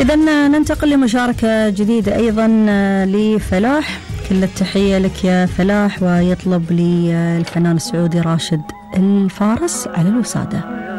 إذن ننتقل لمشاركة جديدة أيضا لفلاح. كل التحية لك يا فلاح، ويطلب لي الفنان السعودي راشد الفارس على الوسادة.